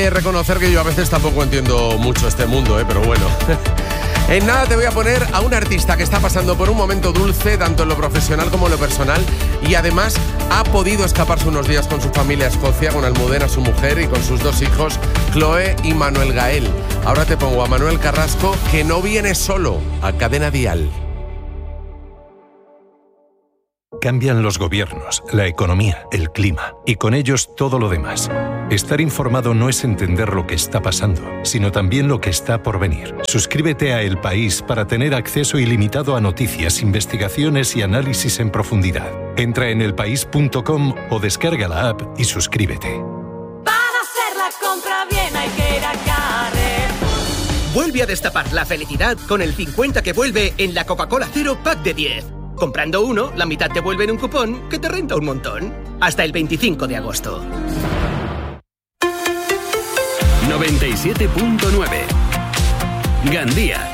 Reconocer que yo a veces tampoco entiendo mucho este mundo, pero bueno. En nada te voy a poner a un artista que está pasando por un momento dulce, tanto en lo profesional como en lo personal, y además ha podido escaparse unos días con su familia a Escocia, con Almudena, su mujer, y con sus 2 hijos, Chloe y Manuel Gael. Ahora te pongo a Manuel Carrasco, que no viene solo, a Cadena Dial. Cambian los gobiernos, la economía, el clima y con ellos todo lo demás. Estar informado no es entender lo que está pasando, sino también lo que está por venir. Suscríbete a El País para tener acceso ilimitado a noticias, investigaciones y análisis en profundidad. Entra en elpaís.com o descarga la app y suscríbete. Para hacer la compra bien hay que ir a Carrefour. Vuelve a destapar la felicidad con el 50 que vuelve en la Coca-Cola Cero Pack de 10. Comprando uno, la mitad te vuelve en un cupón que te renta un montón. Hasta el 25 de agosto. 97.9 Gandía.